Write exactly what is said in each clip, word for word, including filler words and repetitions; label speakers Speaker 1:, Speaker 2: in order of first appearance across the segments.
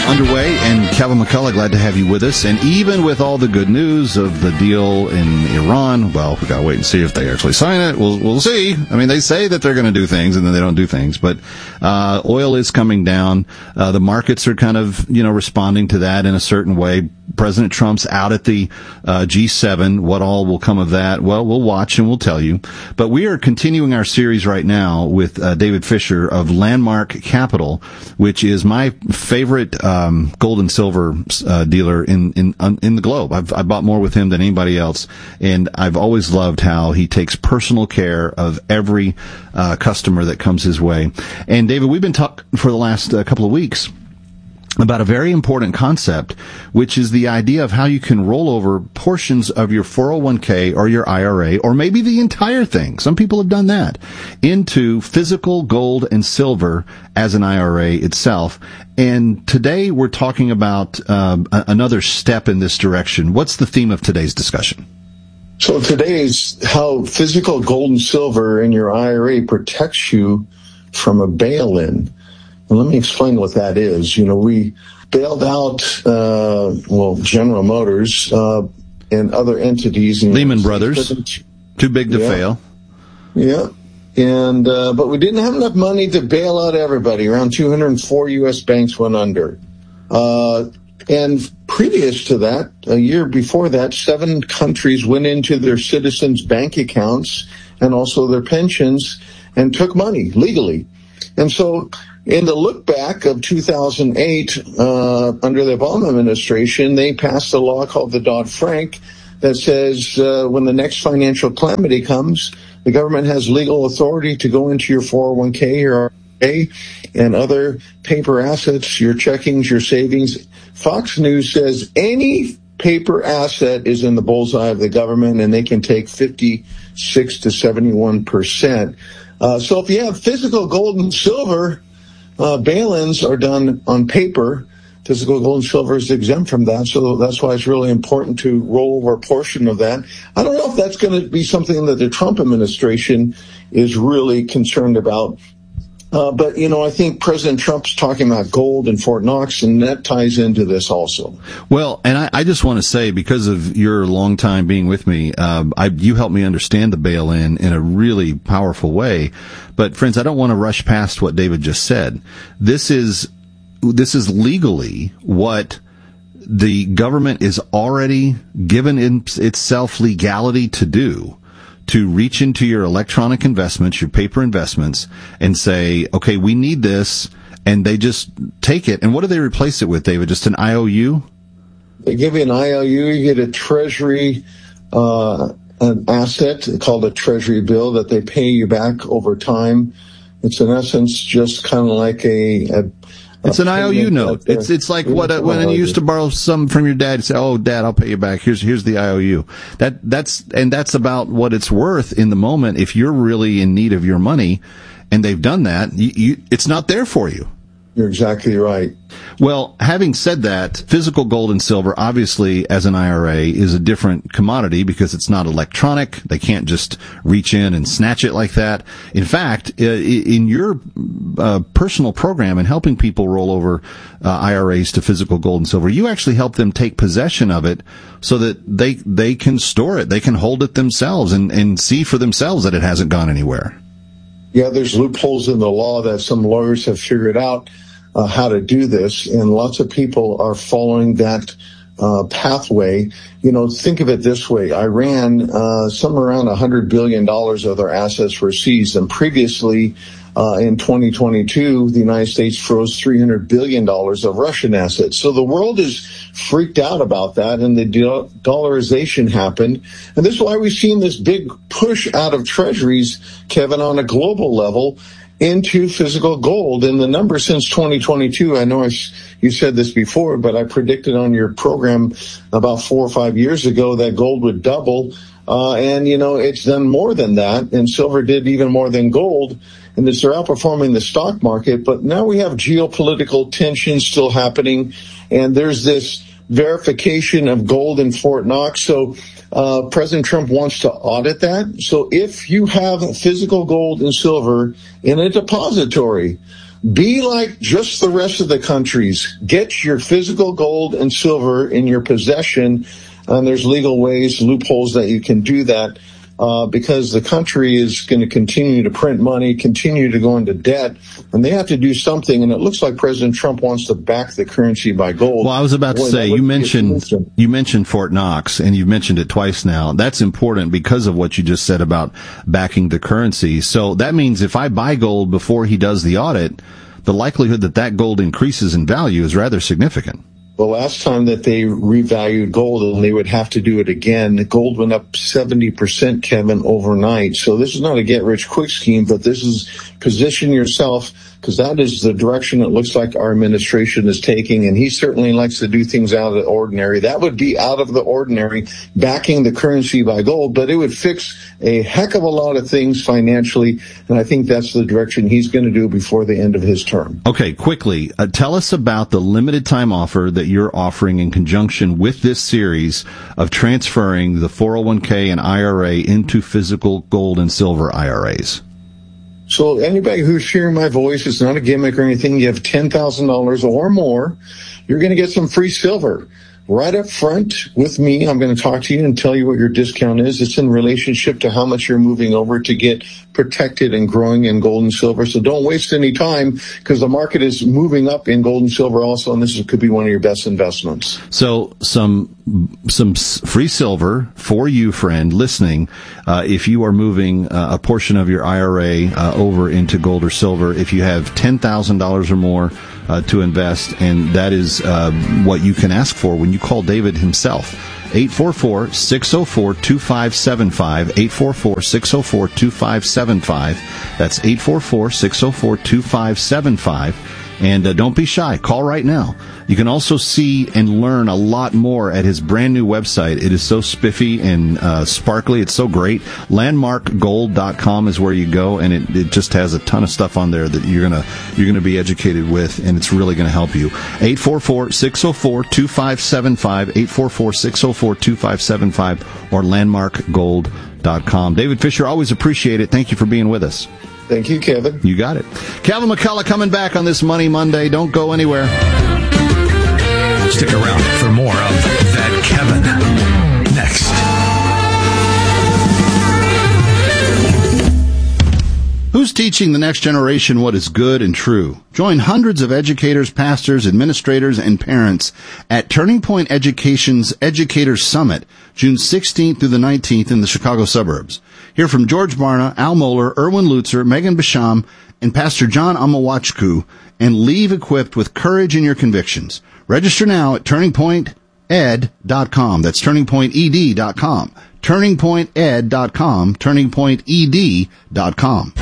Speaker 1: underway, and Kevin McCullough, glad to have you with us. And even with all the good news of the deal in Iran, well, we gotta wait and see if they actually sign it. We'll we'll see. I mean, they say that they're going to do things, and then they don't do things. But uh oil is coming down. Uh the markets are kind of, you know, responding to that in a certain way. President Trump's out at the uh, G seven. What all will come of that? Well, we'll watch and we'll tell you. But we are continuing our series right now with uh, David Fisher of Landmark Capital, which is my favorite um, gold and silver uh, dealer in in in the globe. I've I bought more with him than anybody else, and I've always loved how he takes personal care of every uh, customer that comes his way. And David, we've been talking for the last uh, couple of weeks about a very important concept, which is the idea of how you can roll over portions of your four oh one k or your I R A, or maybe the entire thing, some people have done that, into physical gold and silver as an I R A itself. And today we're talking about um, a- another step in this direction. What's the theme of today's discussion?
Speaker 2: So today is how physical gold and silver in your I R A protects you from a bail-in. And let me explain what that is. You know, we bailed out, uh, well, General Motors uh, and other entities.
Speaker 1: Lehman Brothers, too big to
Speaker 2: yeah.
Speaker 1: fail.
Speaker 2: Yeah. And uh, but we didn't have enough money to bail out everybody. Around two hundred four U S banks went under. Uh, and previous to that, a year before that, seven countries went into their citizens' bank accounts and also their pensions and took money legally. And so in the look back of two thousand eight, uh, under the Obama administration, they passed a law called the Dodd-Frank that says uh, when the next financial calamity comes, the government has legal authority to go into your four oh one k or I R A and other paper assets, your checkings, your savings. Fox News says any paper asset is in the bullseye of the government, and they can take fifty-six to seventy-one percent. Uh, so if you have physical gold and silver, Uh, bail-ins are done on paper. Physical gold and silver is exempt from that, so that's why it's really important to roll over a portion of that. I don't know if that's going to be something that the Trump administration is really concerned about. Uh, but, you know, I think President Trump's talking about gold in Fort Knox, and that ties into this also.
Speaker 1: Well, and I, I just want to say, because of your long time being with me, um, I, you helped me understand the bail-in in a really powerful way. But, friends, I don't want to rush past what David just said. This is this is legally what the government is already given in, itself legality to do, to reach into your electronic investments, your paper investments, and say, okay, we need this, and they just take it. And what do they replace it with, David? Just an I O U?
Speaker 2: They give you an I O U, you get a treasury, uh, an asset called a treasury bill that they pay you back over time. It's in essence just kind of like a, a
Speaker 1: It's an I O U note. It's it's like what uh, when you used to borrow some from your dad. You say, "Oh, Dad, I'll pay you back. Here's here's the I O U." That that's and that's about what it's worth in the moment. If you're really in need of your money, and they've done that, you, you, it's not there for you.
Speaker 2: You're exactly right.
Speaker 1: Well, having said that, physical gold and silver, obviously, as an I R A, is a different commodity because it's not electronic. They can't just reach in and snatch it like that. In fact, in your uh, personal program in helping people roll over uh, I R As to physical gold and silver, you actually help them take possession of it so that they they can store it, they can hold it themselves and, and see for themselves that it hasn't gone anywhere.
Speaker 2: Yeah, there's loopholes in the law that some lawyers have figured out uh, how to do this, and lots of people are following that uh, pathway. You know, think of it this way. Iran, uh, somewhere around one hundred billion dollars of their assets were seized, and previously uh, in twenty twenty-two, the United States froze three hundred billion dollars of Russian assets. So the world is freaked out about that, and the dollarization happened. And this is why we've seen this big push out of treasuries, Kevin, on a global level into physical gold. And the number since twenty twenty-two, I know I, you said this before, but I predicted on your program about four or five years ago that gold would double. Uh, and, you know, it's done more than that. And silver did even more than gold. And they're outperforming the stock market. But now we have geopolitical tensions still happening. And there's this verification of gold in Fort Knox. So uh, President Trump wants to audit that. So if you have physical gold and silver in a depository, Be like just the rest of the countries. Get your physical gold and silver in your possession, and there's legal ways, loopholes that you can do that. Uh, because the country is going to continue to print money, continue to go into debt, and they have to do something. And it looks like President Trump wants to back the currency by gold.
Speaker 1: Well, I was about to Boy, say, you mentioned you mentioned Fort Knox, and you've mentioned it twice now. That's important because of what you just said about backing the currency. So that means if I buy gold before he does the audit, the likelihood that that gold increases in value is rather significant.
Speaker 2: The last time that they revalued gold, and they would have to do it again, gold went up seventy percent, Kevin, overnight. So this is not a get-rich-quick scheme, but this is position yourself, because that is the direction it looks like our administration is taking, and he certainly likes to do things out of the ordinary. That would be out of the ordinary, backing the currency by gold, but it would fix a heck of a lot of things financially, and I think that's the direction he's going to do before the end of his term.
Speaker 1: Okay, quickly, uh, tell us about the limited time offer that you're offering in conjunction with this series of transferring the four oh one k and I R A into physical gold and silver I R As.
Speaker 2: So anybody who's hearing my voice, it's not a gimmick or anything, you have ten thousand dollars or more, you're going to get some free silver. Right up front with me, I'm going to talk to you and tell you what your discount is. It's in relationship to how much you're moving over to get protected and growing in gold and silver. So don't waste any time, because the market is moving up in gold and silver also, and this is, could be one of your best investments.
Speaker 1: So some some free silver for you, friend, listening, uh, if you are moving uh, a portion of your I R A uh, over into gold or silver, if you have ten thousand dollars or more uh, to invest, and that is uh, what you can ask for when you call David himself. eight four four, six oh four, two five seven five, eight four four, six oh four, two five seven five. That's eight four four, six oh four, two five seven five. And uh, don't be shy. Call right now. You can also see and learn a lot more at his brand new website. It is so spiffy and uh, sparkly. It's so great. landmark gold dot com is where you go, and it, it just has a ton of stuff on there that you're gonna you're gonna be educated with, and it's really gonna help you. eight four four, six oh four, two five seven five, eight four four, six oh four, two five seven five, or landmark gold dot com. David Fisher, always appreciate it. Thank you for being with us.
Speaker 2: Thank you, Kevin.
Speaker 1: You got it. Kevin McCullough coming back on this Money Monday. Don't go anywhere.
Speaker 3: Stick around for more of That Kevin next.
Speaker 1: Who's teaching the next generation what is good and true? Join hundreds of educators, pastors, administrators, and parents at Turning Point Education's Educators Summit, June sixteenth through the nineteenth in the Chicago suburbs. Hear from George Barna, Al Mohler, Erwin Lutzer, Megan Basham, and Pastor John Amawachku, and leave equipped with courage in your convictions. Register now at turning point ed dot com. That's turning point e d dot com. turning point ed dot com. turning point e d dot com.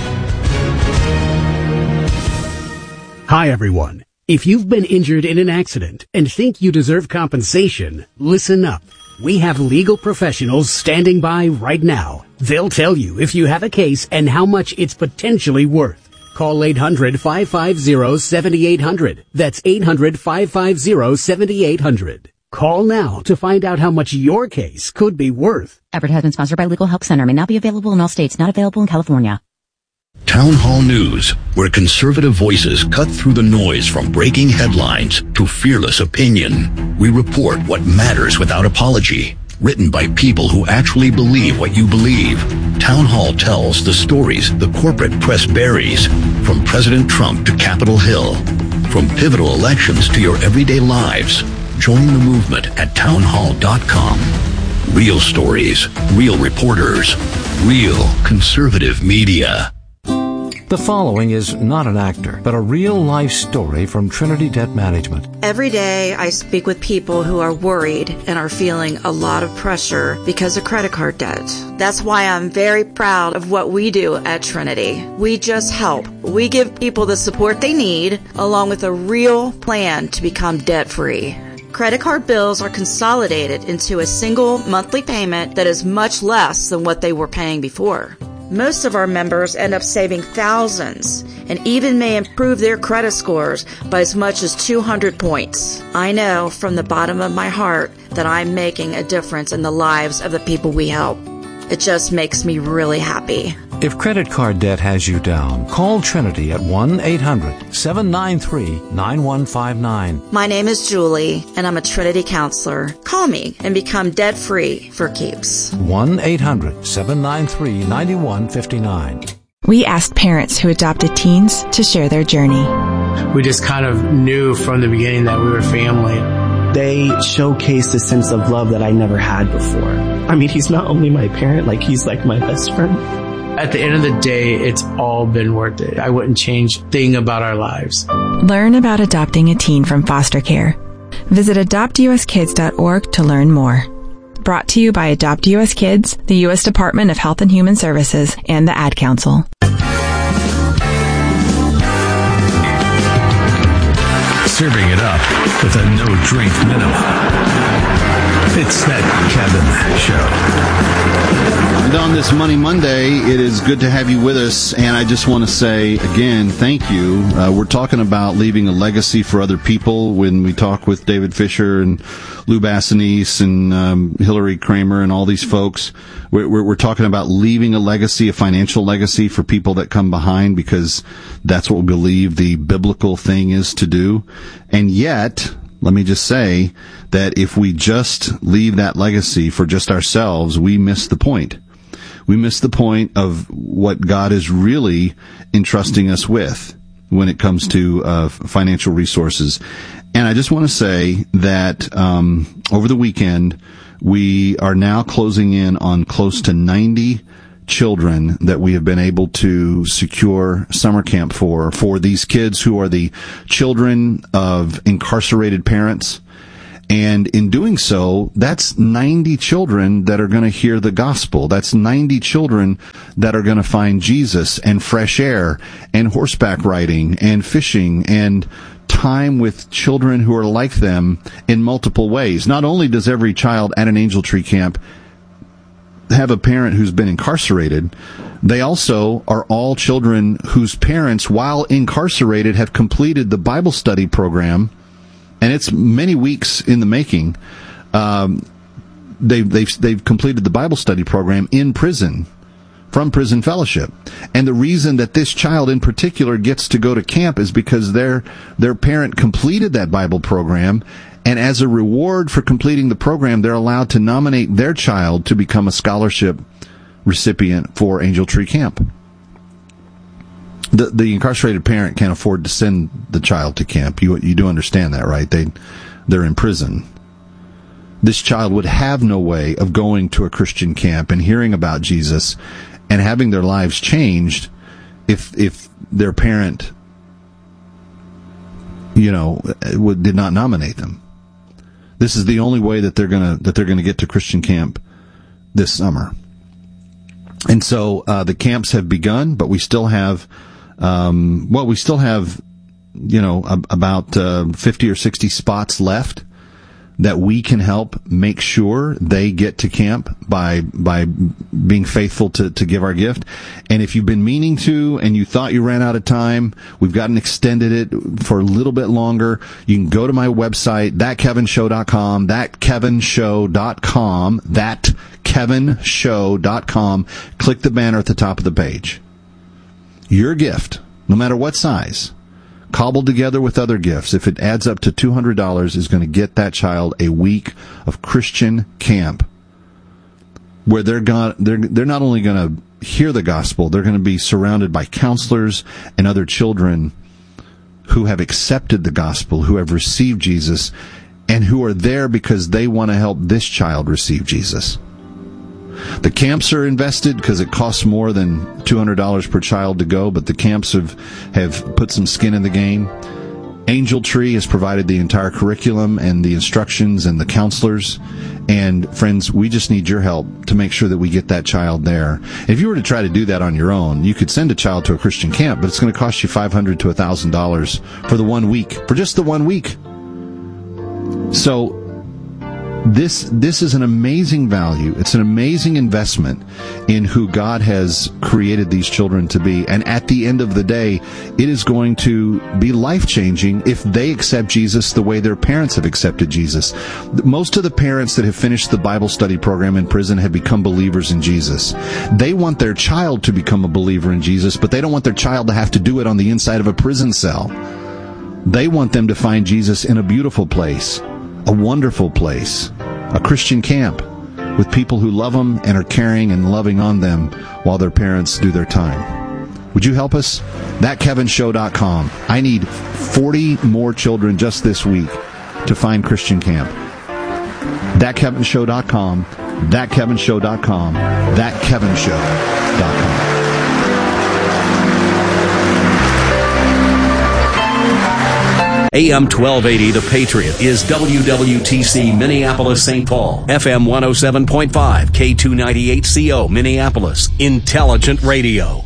Speaker 4: Hi, everyone. If you've been injured in an accident and think you deserve compensation, listen up. We have legal professionals standing by right now. They'll tell you if you have a case and how much it's potentially worth. Call eight hundred, five five zero, seven eight zero zero. That's eight hundred, five five zero, seven eight zero zero. Call now to find out how much your case could be worth.
Speaker 5: Advertisement sponsored by Legal Help Center. May not be available in all states. Not available in California.
Speaker 3: Town Hall News, where conservative voices cut through the noise from breaking headlines to fearless opinion. We report what matters without apology. Written by people who actually believe what you believe. Town Hall tells the stories the corporate press buries, from President Trump to Capitol Hill, from pivotal elections to your everyday lives. Join the movement at town hall dot com. Real stories, real reporters, real conservative media.
Speaker 6: The following is not an actor, but a real-life story from Trinity Debt Management.
Speaker 7: Every day I speak with people who are worried and are feeling a lot of pressure because of credit card debt. That's why I'm very proud of what we do at Trinity. We just help. We give people the support they need, along with a real plan to become debt-free. Credit card bills are consolidated into a single monthly payment that is much less than what they were paying before. Most of our members end up saving thousands and even may improve their credit scores by as much as two hundred points. I know from the bottom of my heart that I'm making a difference in the lives of the people we help. It just makes me really happy.
Speaker 6: If credit card debt has you down, call Trinity at one eight hundred seven nine three nine one five nine.
Speaker 7: My name is Julie, and I'm a Trinity counselor. Call me and become debt-free for keeps.
Speaker 6: one eight hundred seven nine three nine one five nine.
Speaker 8: We asked parents who adopted teens to share their journey.
Speaker 9: We just kind of knew from the beginning that we were family.
Speaker 10: They showcased a sense of love that I never had before. I mean, he's not only my parent, like he's like my best friend.
Speaker 9: At the end of the day, it's all been worth it. I wouldn't change a thing about our lives.
Speaker 8: Learn about adopting a teen from foster care. Visit adopt u s kids dot org to learn more. Brought to you by Adopt U S Kids, the U S Department of Health and Human Services, and the Ad Council.
Speaker 3: Serving it up with a no-drink minimum. It's that Kevin Show.
Speaker 1: And on this Money Monday, it is good to have you with us, and I just want to say, again, thank you. Uh, we're talking about leaving a legacy for other people when we talk with David Fisher and Lou Bassanese and um, Hillary Kramer and all these folks. We're, we're, we're talking about leaving a legacy, a financial legacy for people that come behind, because that's what we believe the biblical thing is to do. And yet, let me just say that if we just leave that legacy for just ourselves, we miss the point. We miss the point of what God is really entrusting us with when it comes to uh, financial resources. And I just want to say that um, over the weekend, we are now closing in on close to ninety children that we have been able to secure summer camp for, for these kids who are the children of incarcerated parents. And in doing so, that's ninety children that are going to hear the gospel. That's ninety children that are going to find Jesus and fresh air and horseback riding and fishing and time with children who are like them in multiple ways. Not only does every child at an Angel Tree Camp have a parent who's been incarcerated, they also are all children whose parents, while incarcerated, have completed the Bible study program. And it's many weeks in the making. Um, they've, they've, they've completed the Bible study program in prison, from Prison Fellowship. And the reason that this child in particular gets to go to camp is because their, their parent completed that Bible program. And as a reward for completing the program, they're allowed to nominate their child to become a scholarship recipient for Angel Tree Camp. The the incarcerated parent can't afford to send the child to camp. You you do understand that, right? They they're in prison. This child would have no way of going to a Christian camp and hearing about Jesus and having their lives changed if if their parent, you know, would, did not nominate them. This is the only way that they're gonna that they're gonna get to Christian camp this summer. And so uh, the camps have begun, but we still have. Um, well, we still have, you know, a, about uh, fifty or sixty spots left that we can help make sure they get to camp by by being faithful to, to give our gift. And if you've been meaning to and you thought you ran out of time, we've gotten extended it for a little bit longer. You can go to my website, that kevin show dot com, that kevin show dot com, that kevin show dot com. Click the banner at the top of the page. Your gift, no matter what size, cobbled together with other gifts, if it adds up to two hundred dollars, is going to get that child a week of Christian camp where they're gone, they're, they're not only going to hear the gospel, they're going to be surrounded by counselors and other children who have accepted the gospel, who have received Jesus, and who are there because they want to help this child receive Jesus. The camps are invested because it costs more than two hundred dollars per child to go, but the camps have, have put some skin in the game. Angel Tree has provided the entire curriculum and the instructions and the counselors. And friends, we just need your help to make sure that we get that child there. If you were to try to do that on your own, you could send a child to a Christian camp, but it's going to cost you five hundred dollars to one thousand dollars for the one week, for just the one week. So This this is an amazing value. It's an amazing investment in who God has created these children to be. And at the end of the day, it is going to be life-changing if they accept Jesus the way their parents have accepted Jesus. Most of the parents that have finished the Bible study program in prison have become believers in Jesus. They want their child to become a believer in Jesus, but they don't want their child to have to do it on the inside of a prison cell. They want them to find Jesus in a beautiful place, a wonderful place, a Christian camp with people who love them and are caring and loving on them while their parents do their time. Would you help us? that kevin show dot com. I need forty more children just this week to find Christian camp. that kevin show dot com. that kevin show dot com. that kevin show dot com.
Speaker 11: A M twelve eighty, The Patriot, is W W T C Minneapolis, Saint Paul. F M one oh seven point five, K two ninety-eight C O, Minneapolis. Intelligent radio.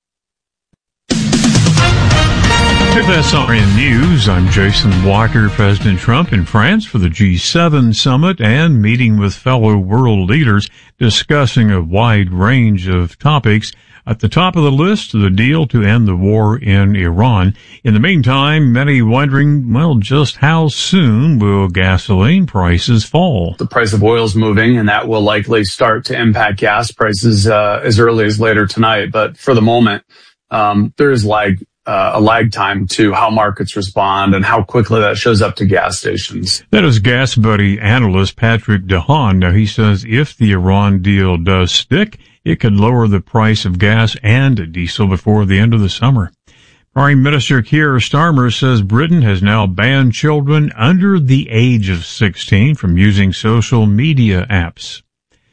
Speaker 12: With S R N News, I'm Jason Walker. President Trump in France for the G seven summit and meeting with fellow world leaders discussing a wide range of topics. At the top of the list, the deal to end the war in Iran. In the meantime, many wondering, well, just how soon will gasoline prices fall?
Speaker 13: The price of oil is moving, and that will likely start to impact gas prices uh, as early as later tonight. But for the moment, um, there is lag, uh, a lag time to how markets respond and how quickly that shows up to gas stations.
Speaker 12: That is Gas Buddy analyst Patrick DeHaan. Now, he says if the Iran deal does stick, it could lower the price of gas and diesel before the end of the summer. Prime Minister Keir Starmer says Britain has now banned children under the age of sixteen from using social media apps.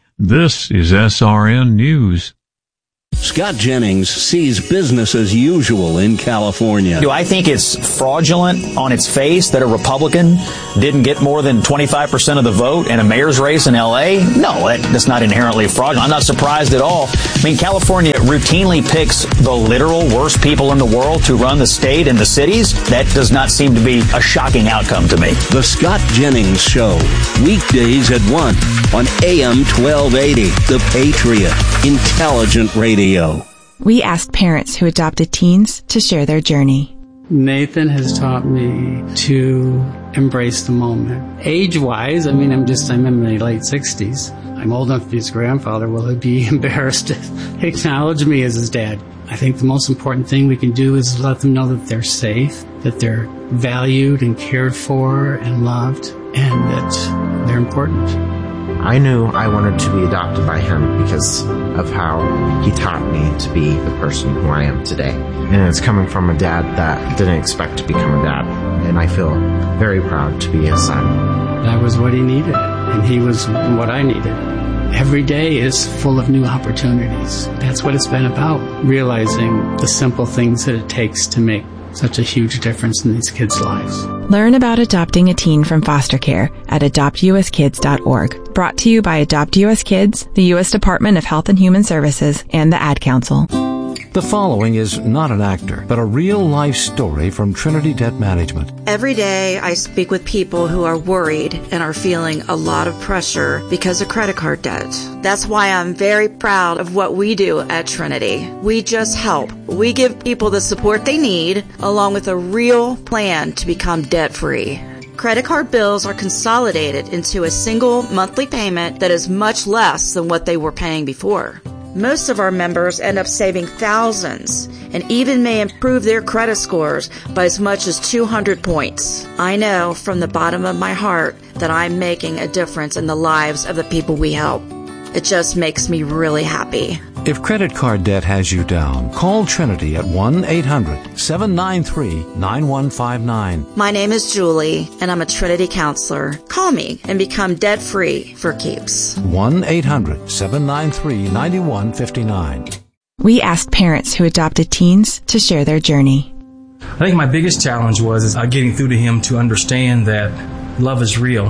Speaker 12: This is S R N News.
Speaker 11: Scott Jennings sees business as usual in California.
Speaker 14: Do I think it's fraudulent on its face that a Republican didn't get more than twenty-five percent of the vote in a mayor's race in L A? No, that's not inherently fraudulent. I'm not surprised at all. I mean, California routinely picks the literal worst people in the world to run the state and the cities. That does not seem to be a shocking outcome to me.
Speaker 11: The Scott Jennings Show, weekdays at one on A M twelve eighty, The Patriot, Intelligent Radio.
Speaker 8: We asked parents who adopted teens to share their journey.
Speaker 9: Nathan has taught me to embrace the moment. Age-wise, I mean, I'm just, I'm in my late sixties. I'm old enough to be his grandfather. Will he be embarrassed to acknowledge me as his dad? I think the most important thing we can do is let them know that they're safe, that they're valued and cared for and loved, and that they're important.
Speaker 15: I knew I wanted to be adopted by him because of how he taught me to be the person who I am today. And it's coming from a dad that didn't expect to become a dad. And I feel very proud to be his son.
Speaker 9: That was what he needed, and he was what I needed. Every day is full of new opportunities. That's what it's been about, realizing the simple things that it takes to make such a huge difference in these kids' lives.
Speaker 8: Learn about adopting a teen from foster care at adopt u s kids dot org. Brought to you by Adopt U S Kids, the U S Department of Health and Human Services, and the Ad Council.
Speaker 6: The following is not an actor, but a real-life story from Trinity Debt Management.
Speaker 7: Every day I speak with people who are worried and are feeling a lot of pressure because of credit card debt. That's why I'm very proud of what we do at Trinity. We just help. We give people the support they need, along with a real plan to become debt-free. Credit card bills are consolidated into a single monthly payment that is much less than what they were paying before. Most of our members end up saving thousands and even may improve their credit scores by as much as two hundred points. I know from the bottom of my heart that I'm making a difference in the lives of the people we help. It just makes me really happy.
Speaker 6: If credit card debt has you down, call Trinity at one eight hundred seven nine three nine one five nine.
Speaker 7: My name is Julie, and I'm a Trinity counselor. Call me and become debt-free for keeps.
Speaker 6: one eight hundred seven nine three nine one five nine.
Speaker 8: We asked parents who adopted teens to share their journey.
Speaker 16: I think my biggest challenge was is, uh, getting through to him to understand that love is real,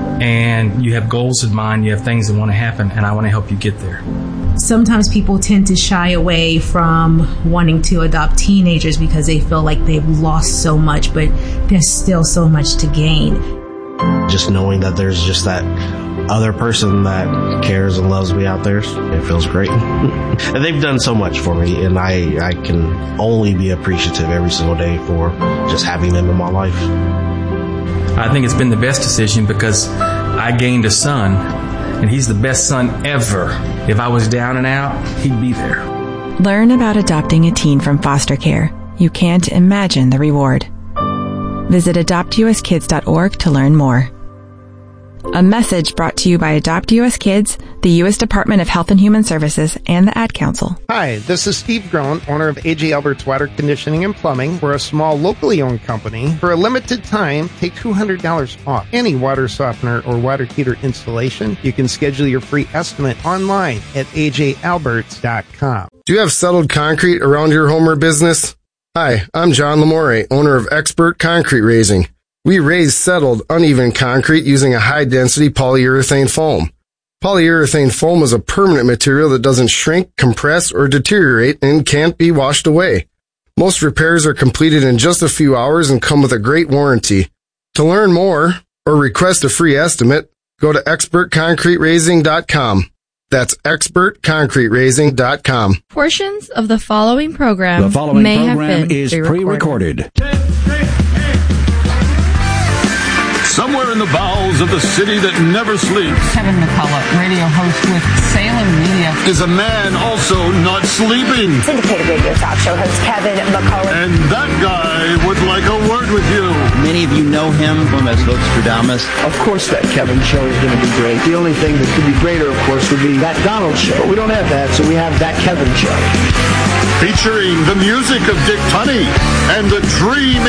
Speaker 16: and you have goals in mind, you have things that want to happen, and I want to help you get there.
Speaker 17: Sometimes people tend to shy away from wanting to adopt teenagers because they feel like they've lost so much, but there's still so much to gain.
Speaker 10: Just knowing that there's just that other person that cares and loves me out there, it feels great. And they've done so much for me, and I, I can only be appreciative every single day for just having them in my life.
Speaker 16: I think it's been the best decision because I gained a son, and he's the best son ever. If I was down and out, he'd be there.
Speaker 8: Learn about adopting a teen from foster care. You can't imagine the reward. Visit adopt u s kids dot org to learn more. A message brought to you by Adopt U S Kids, the U S Department of Health and Human Services, and the Ad Council.
Speaker 18: Hi, this is Steve Groen, owner of A J Albert's Water Conditioning and Plumbing. We're a small, locally owned company. For a limited time, take two hundred dollars off any water softener or water heater installation. You can schedule your free estimate online at a j alberts dot com.
Speaker 19: Do you have settled concrete around your home or business? Hi, I'm John Lamore, owner of Expert Concrete Raising. We raise settled, uneven concrete using a high-density polyurethane foam. Polyurethane foam is a permanent material that doesn't shrink, compress, or deteriorate and can't be washed away. Most repairs are completed in just a few hours and come with a great warranty. To learn more or request a free estimate, go to expert concrete raising dot com. That's expert concrete raising dot com.
Speaker 20: Portions of the following program
Speaker 3: The following
Speaker 20: may
Speaker 3: program
Speaker 20: have been
Speaker 3: is pre-recorded.
Speaker 21: Somewhere in the bowels of the city that never sleeps,
Speaker 22: Kevin McCullough, radio host with Salem Media,
Speaker 21: is a man also not sleeping.
Speaker 23: Syndicated radio talk show host Kevin McCullough.
Speaker 21: And that guy would like a word with you.
Speaker 24: Many of you know him as Hoaxstradamus.
Speaker 25: Of course that Kevin show is going to be great. The only thing that could be greater, of course, would be that Donald show. But we don't have that, so we have that Kevin show.
Speaker 21: Featuring the music of Dick Tunney and the dream